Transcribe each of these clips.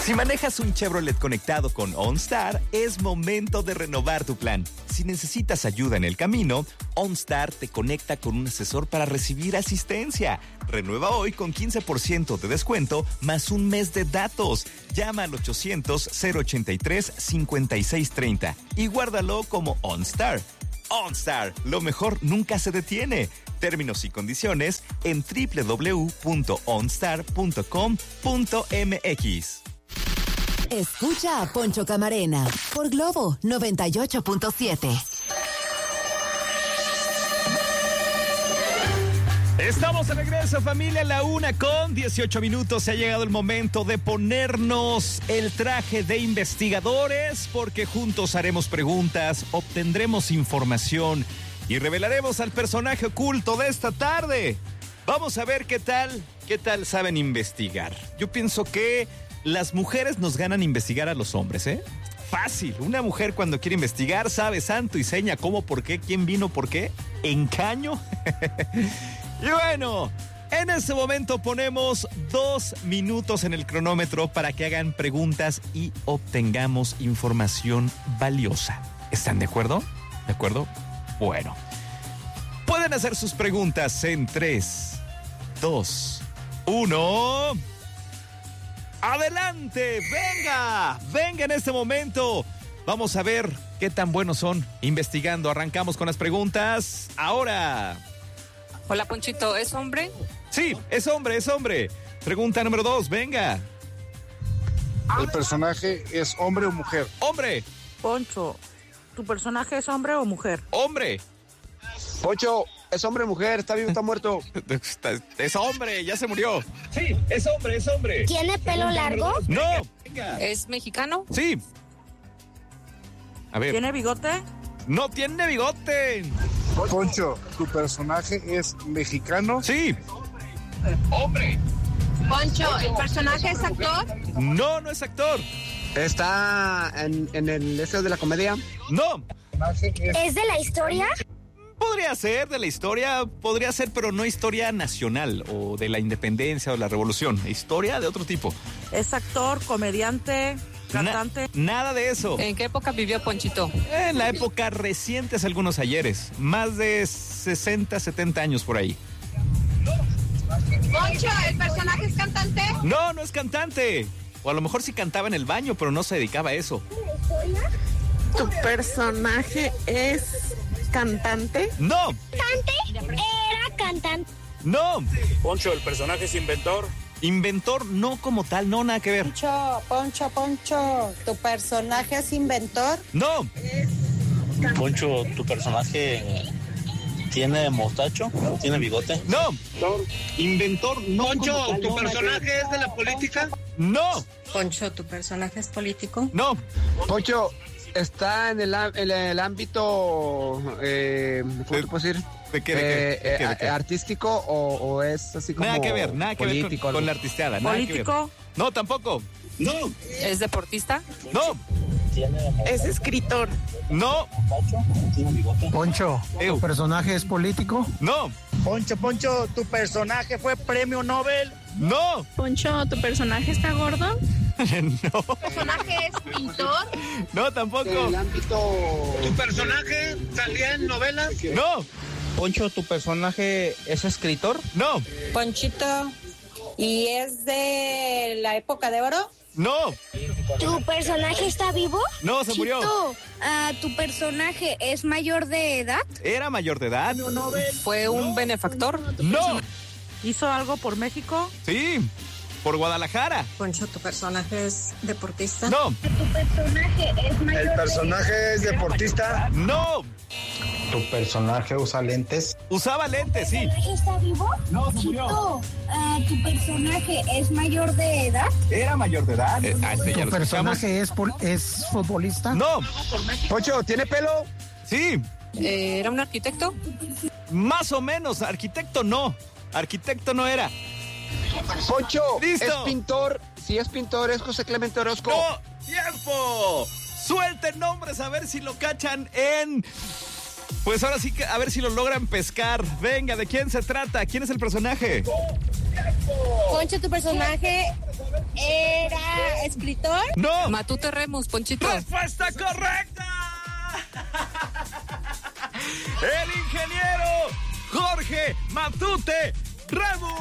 Si manejas un Chevrolet conectado con OnStar, es momento de renovar tu plan. Si necesitas ayuda en el camino, OnStar te conecta con un asesor para recibir asistencia. Renueva hoy con 15% de descuento más un mes de datos. Llama al 800-083-5630 y guárdalo como OnStar. OnStar, lo mejor nunca se detiene. Términos y condiciones en www.onstar.com.mx. Escucha a Poncho Camarena por Globo 98.7. Estamos de regreso, familia, a la 1:18. Se ha llegado el momento de ponernos el traje de investigadores, porque juntos haremos preguntas, obtendremos información y revelaremos al personaje oculto de esta tarde. Vamos a ver qué tal saben investigar. Yo pienso que las mujeres nos ganan investigar a los hombres, ¿eh? Fácil. Una mujer cuando quiere investigar sabe santo y seña cómo, por qué, quién vino, por qué, en caño. Y bueno, en este momento ponemos 2 minutos en el cronómetro para que hagan preguntas y obtengamos información valiosa. ¿Están de acuerdo? ¿De acuerdo? Bueno. Pueden hacer sus preguntas en 3, 2, 1... ¡Adelante! ¡Venga en este momento! Vamos a ver qué tan buenos son investigando. Arrancamos con las preguntas ahora. Hola, Ponchito, ¿es hombre? Sí, es hombre. Pregunta número 2, venga. ¿El personaje es hombre o mujer? ¡Hombre! Poncho, ¿tu personaje es hombre o mujer? ¡Hombre! Poncho, ¿es hombre o mujer? ¿Está vivo o está muerto? Es hombre, ya se murió. Sí, es hombre. ¿Tiene pelo largo? ¡No! ¿Es mexicano? Sí. A ver. ¿Tiene bigote? ¡No tiene bigote! Poncho, ¿tu personaje es mexicano? Sí. ¡Hombre! Poncho, ¿el personaje es actor? No es actor. ¿Está en el de la comedia? No. ¿Es de la historia? Podría ser de la historia, pero no historia nacional o de la independencia o la revolución. Historia de otro tipo. ¿Es actor, comediante, cantante? Nada de eso. ¿En qué época vivió Ponchito? En la época reciente, hace algunos ayeres. Más de 60, 70 años por ahí. Poncho, ¿el personaje es cantante? No es cantante. O a lo mejor sí cantaba en el baño, pero no se dedicaba a eso. ¿Tu personaje es cantante? No. ¿Cantante? Era cantante. No. Poncho, ¿el personaje es inventor? Inventor no como tal, no, nada que ver. Poncho, ¿tu personaje es inventor? No. Poncho, ¿tu personaje tiene mostacho? ¿Tiene bigote? No. Inventor no. Poncho, ¿tu personaje es de la política? No. Poncho, ¿tu personaje es político? No. Poncho, ¿está en el ámbito, ¿cómo te puedo decir? ¿De qué? ¿Artístico o es así como Nada que ver político, con la artisteada. Nada ¿Político? que ver. No, tampoco. No. ¿Es deportista? No. Es escritor. No. ¿Tiene bigote? Poncho, ¿tu personaje es político? No. Poncho, ¿tu personaje fue premio Nobel? No. Poncho, ¿tu personaje está gordo? No. ¿Tu personaje es pintor? No, tampoco. el ámbito... ¿Tu personaje salía en novelas? No. Poncho, ¿tu personaje es escritor? No. Ponchito, ¿y es de la época de oro? No. ¿Tu personaje está vivo? No, se murió. ¿Tu personaje es mayor de edad? ¿Era mayor de edad? ¿Fue un benefactor? No. ¿Hizo algo por México? Sí. Por Guadalajara. Poncho, ¿tu personaje es deportista? No. ¿Tu personaje es mayor ¿El personaje es deportista? No. ¿Tu personaje usa lentes? Usaba lentes, sí. ¿Tu personaje está vivo? No, se murió. ¿Tu personaje es mayor de edad? ¿Era mayor de edad? Ya ¿Tu lo escuchamos. personaje es futbolista? No. Poncho, ¿tiene pelo? Sí. ¿Era un arquitecto? Más o menos. Arquitecto no. Arquitecto no era. Poncho, ¡Listo! ¿es pintor? Si es pintor, ¿es José Clemente Orozco? ¡No! ¡Tiempo! Suelten nombres a ver si lo cachan en... Pues ahora sí que a ver si lo logran pescar. Venga, ¿de quién se trata? ¿Quién es el personaje? Poncho, ¿tu personaje era escritor? No. Matute Remus, Ponchito. ¡Respuesta correcta! El ingeniero Jorge Matute Remus.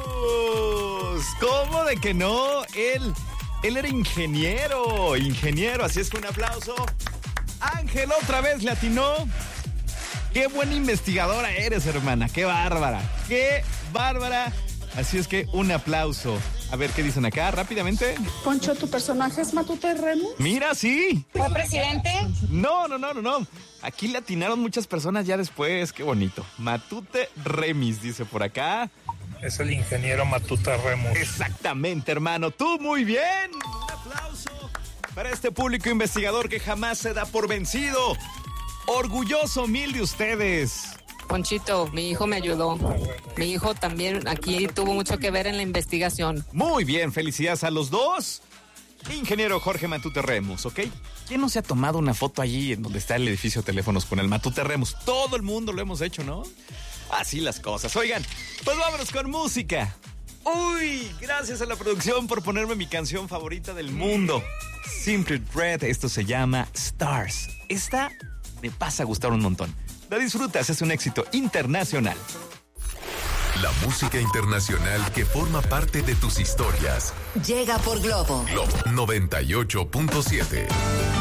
¿Cómo de que no? Él era ingeniero, así es que un aplauso. Ángel otra vez le atinó. Qué buena investigadora eres, hermana, qué bárbara. Así es que un aplauso. A ver qué dicen acá rápidamente. Poncho, ¿tu personaje es Matute Remus? Mira, sí. ¿Fue presidente? No. Aquí le atinaron muchas personas ya después. Qué bonito. Matute Remis, dice por acá. Es el ingeniero Matute Remus. Exactamente, hermano. Tú muy bien. Un aplauso para este público investigador que jamás se da por vencido. Orgulloso mil de ustedes. Ponchito, mi hijo me ayudó. Mi hijo también aquí tuvo mucho que ver en la investigación. Muy bien, felicidades a los dos. Ingeniero Jorge Matute Remus, ¿ok? ¿Quién no se ha tomado una foto allí en donde está el edificio de teléfonos con el Matute Remus? Todo el mundo lo hemos hecho, ¿no? Así las cosas. Oigan, pues vámonos con música. Uy, gracias a la producción por ponerme mi canción favorita del mundo. Simply Red, esto se llama Stars. Esta me pasa a gustar un montón. La disfrutas, es un éxito internacional. La música internacional que forma parte de tus historias. Llega por Globo. Globo 98.7.